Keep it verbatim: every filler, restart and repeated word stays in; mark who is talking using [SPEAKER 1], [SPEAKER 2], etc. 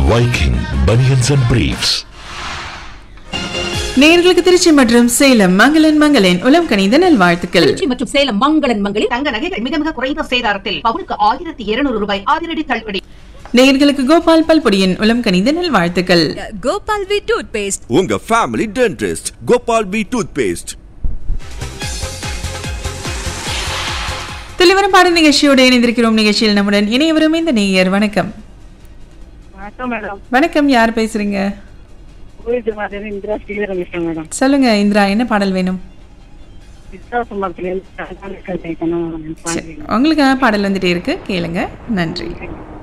[SPEAKER 1] Viking Bunions and Briefs.
[SPEAKER 2] நேயர்களுக்கு திருச்சி மற்றும் சேலம் மங்களன் மங்களன் உலம் கணித நல்வாழ்த்துக்கள்.
[SPEAKER 3] திருச்சி மற்றும் சேலம் மங்களன் மங்களில்
[SPEAKER 4] தங்க நகைகள் மிக மிக குறைந்த சேதாரத்தில் பவுனுக்கு ஆயிரத்தி இருநூறு ரூபாய் அதிரடி தள்ளுபடி.
[SPEAKER 2] நேயர்களுக்கு கோபால் பல்பொடியின் உலம் கணித நல்வாழ்த்துக்கள்.
[SPEAKER 5] கோபால் வி டூத் பேஸ்ட்,
[SPEAKER 6] உங்க family dentist. Gopal we tooth paste.
[SPEAKER 2] துளிவரம் பாடல் நிகழ்ச்சியோடு இணைந்திருக்கிறோம். நிகழ்ச்சியில் நம்முடன் இணையவரும் இந்த நேயர். வணக்கம். வணக்கம், யார் பேசுறீங்க? சொல்லுங்க இந்திரா, என்ன பாடல் வேணும்? உங்களுக்கு பாடல் வந்துட்டே இருக்கு, கேளுங்க. நன்றி.